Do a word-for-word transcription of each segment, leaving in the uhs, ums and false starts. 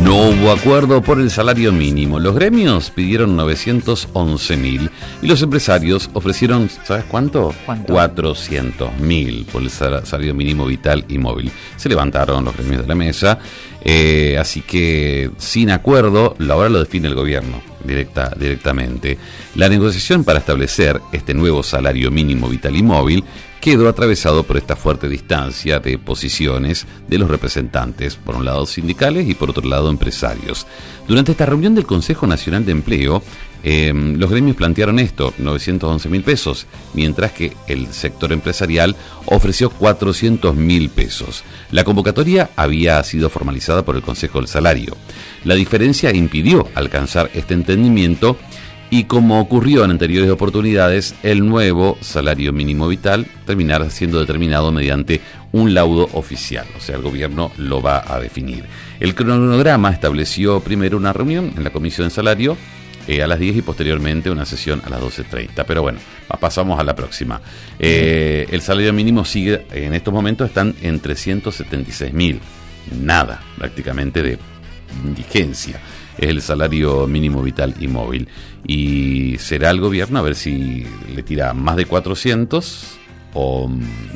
No hubo acuerdo por el salario mínimo. Los gremios pidieron novecientos once mil y los empresarios ofrecieron, ¿sabes cuánto? ¿Cuánto? cuatrocientos mil por el salario mínimo vital y móvil. Se levantaron los gremios de la mesa, eh, así que sin acuerdo, ahora lo define el gobierno directa, directamente. La negociación para establecer este nuevo salario mínimo vital y móvil quedó atravesado por esta fuerte distancia de posiciones de los representantes, por un lado sindicales y por otro lado empresarios. Durante esta reunión del Consejo Nacional de Empleo, eh, los gremios plantearon esto, novecientos once mil pesos, mientras que el sector empresarial ofreció cuatrocientos mil pesos. La convocatoria había sido formalizada por el Consejo del Salario. La diferencia impidió alcanzar este entendimiento y, como ocurrió en anteriores oportunidades, el nuevo salario mínimo vital terminará siendo determinado mediante un laudo oficial, o sea, el gobierno lo va a definir. El cronograma estableció primero una reunión en la Comisión de Salario eh, a las diez y posteriormente una sesión a las doce treinta, pero bueno, pasamos a la próxima. Eh, el salario mínimo sigue, en estos momentos están en trescientos setenta y seis mil, nada prácticamente de indigencia. Es el salario mínimo vital y móvil. Y será el gobierno a ver si le tira más de cuatrocientos o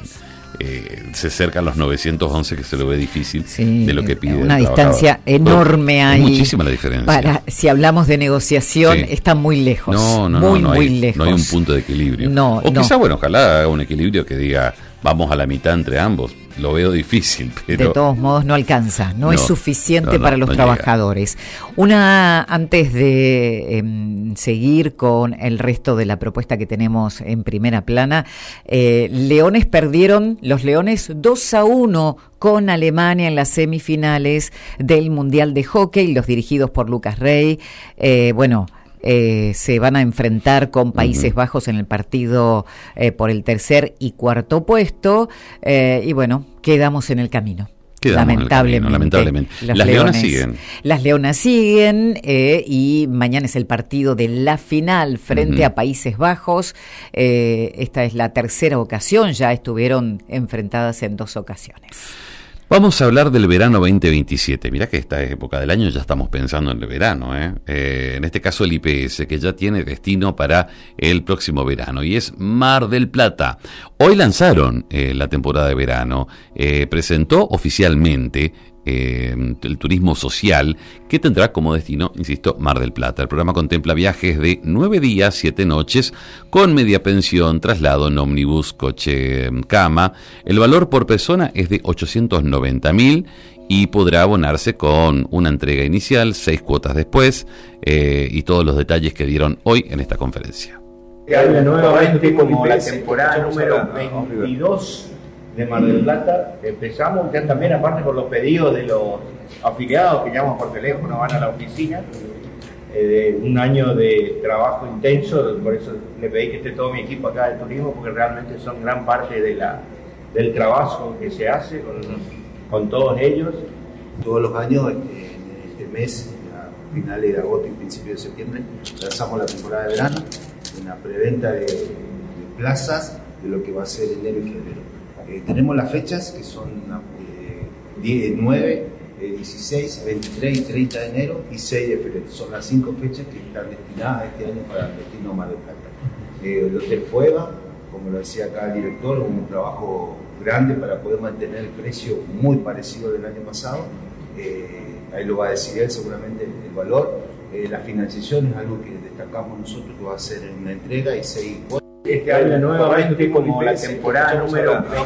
eh, se acercan los novecientos once, que se lo ve difícil, sí, de lo que pide una el distancia enorme ahí. Muchísima la diferencia. Para, si hablamos de negociación, sí, está muy lejos. No, no, muy, no, no, muy hay, lejos. No hay un punto de equilibrio. No, o no. quizá, bueno, ojalá haga un equilibrio que diga, vamos a la mitad entre ambos. Lo veo difícil, pero... De todos modos no alcanza, no, no es suficiente no, no, para los no trabajadores. Llega. Una, antes de eh, seguir con el resto de la propuesta que tenemos en primera plana, eh, Leones perdieron, los Leones dos a uno con Alemania en las semifinales del Mundial de Hockey, los dirigidos por Lucas Rey. Eh, bueno... Eh, se van a enfrentar con Países uh-huh. Bajos en el partido eh, por el tercer y cuarto puesto eh, y bueno, quedamos en el camino. Quedamos lamentablemente, en el camino, lamentablemente. Las leonas, leones siguen. Las Leonas siguen eh, y mañana es el partido de la final frente uh-huh. a Países Bajos. Eh, esta es la tercera ocasión, ya estuvieron enfrentadas en dos ocasiones. Vamos a hablar del verano veinte veintisiete. Mirá que esta época del año ya estamos pensando en el verano, ¿eh? Eh, en este caso el I P S, que ya tiene destino para el próximo verano, y es Mar del Plata. Hoy lanzaron eh, la temporada de verano, eh, presentó oficialmente Eh, el turismo social, que tendrá como destino, insisto, Mar del Plata. El programa contempla viajes de nueve días, siete noches, con media pensión, traslado en ómnibus, coche, cama. El valor por persona es de ochocientos noventa mil y podrá abonarse con una entrega inicial, seis cuotas después, eh, y todos los detalles que dieron hoy en esta conferencia. Nuevamente, como la temporada número veintidós de Mar del Plata, empezamos ya también, aparte por los pedidos de los afiliados que llaman por teléfono, van a la oficina, eh, de un año de trabajo intenso. Por eso le pedí que esté todo mi equipo acá de turismo, porque realmente son gran parte de la, del trabajo que se hace con, con todos ellos. Todos los años, este, en este mes, a finales de agosto y principios de septiembre, lanzamos la temporada de verano, una preventa de, de plazas de lo que va a ser enero y febrero. Eh, tenemos las fechas que son eh, nueve, eh, dieciséis, veintitrés y treinta de enero y seis de febrero. Son las cinco fechas que están destinadas este año para el destino Mar del Plata. Eh, el Hotel Fueva, como lo decía acá el director, un trabajo grande para poder mantener el precio muy parecido del año pasado. Eh, ahí lo va a decir él seguramente el, el valor. Eh, la financiación es algo que destacamos nosotros, que va a ser una entrega y seis cuotas. Este año nuevamente, como la temporada número